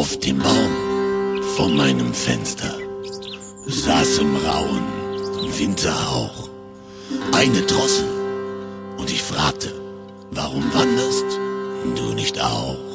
Auf dem Baum vor meinem Fenster saß im rauen Winterhauch eine Drossel und ich fragte, warum wanderst du nicht auch?